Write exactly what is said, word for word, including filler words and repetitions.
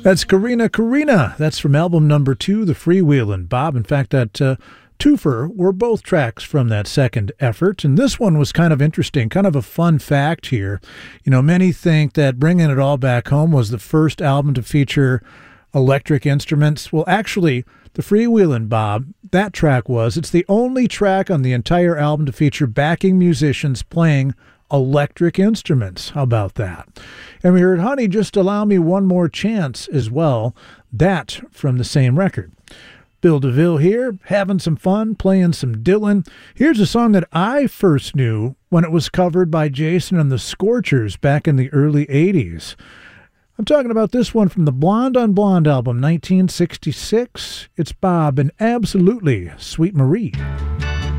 That's Karina Karina. That's from album number two, The Freewheelin' Bob. In fact, that uh, twofer were both tracks from that second effort. And this one was kind of interesting, kind of a fun fact here. You know, many think that Bringing It All Back Home was the first album to feature electric instruments. Well, actually, The Freewheelin' Bob, that track was. It's the only track on the entire album to feature backing musicians playing electric instruments. How about that? And we heard Honey, Just Allow Me One More Chance as well. That from the same record. Bill DeVille here, having some fun, playing some Dylan. Here's a song that I first knew when it was covered by Jason and the Scorchers back in the early eighties. I'm talking about this one from the Blonde on Blonde album, nineteen sixty-six. It's Bob and Absolutely Sweet Marie.